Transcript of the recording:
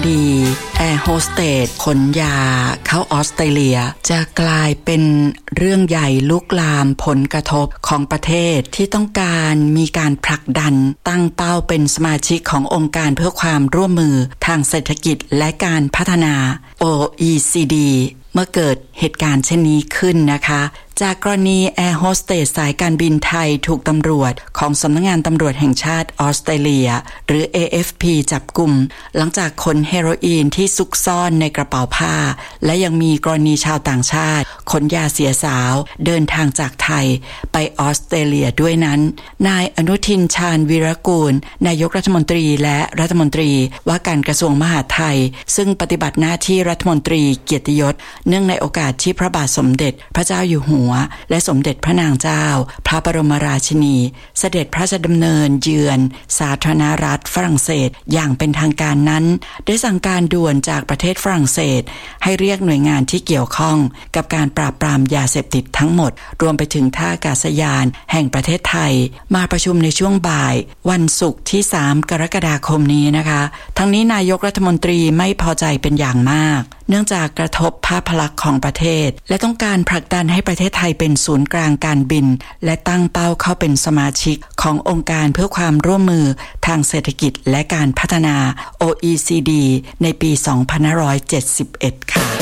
ดีแอร์โฮสเตสขนยาเข้าออสเตรเลียจะกลายเป็นเรื่องใหญ่ลุกลามผลกระทบของประเทศที่ต้องการมีการผลักดันตั้งเป้าเป็นสมาชิกขององค์การเพื่อความร่วมมือทางเศรษฐกิจและการพัฒนา OECD เมื่อเกิดเหตุการณ์เช่นนี้ขึ้นนะคะจากกรณีแอร์โฮสเตสสายการบินไทยถูกตำรวจของสำนักงานตำรวจแห่งชาติออสเตรเลียหรือ AFP จับกุมหลังจากขนเฮโรอีนที่ซุกซ่อนในกระเป๋าผ้าและยังมีกรณีชาวต่างชาติขนยาเสียสาวเดินทางจากไทยไปออสเตรเลียด้วยนั้นนายอนุทินชาญวีรกูลนายกรัฐมนตรีและรัฐมนตรีว่าการกระทรวงมหาดไทยซึ่งปฏิบัติหน้าที่รัฐมนตรีเกียรติยศเนื่องในโอกาสที่พระบาทสมเด็จพระเจ้าอยู่หัวและสมเด็จพระนางเจ้าพระบรมราชินีเสด็จพระราชดำเนินเยือนสาธารณรัฐฝรั่งเศสอย่างเป็นทางการนั้นได้สั่งการด่วนจากประเทศฝรั่งเศสให้เรียกหน่วยงานที่เกี่ยวข้องกับการปราบปรามยาเสพติดทั้งหมดรวมไปถึงท่าอากาศยานแห่งประเทศไทยมาประชุมในช่วงบ่ายวันศุกร์ที่3กรกฎาคมนี้นะคะทั้งนี้นายกรัฐมนตรีไม่พอใจเป็นอย่างมากเนื่องจากกระทบภาพลักษณ์ของประเทศและต้องการผลักดันให้ประเทศไทยเป็นศูนย์กลางการบินและตั้งเป้าเข้าเป็นสมาชิกขององค์การเพื่อความร่วมมือทางเศรษฐกิจและการพัฒนา OECD ในปี 2571 ค่ะ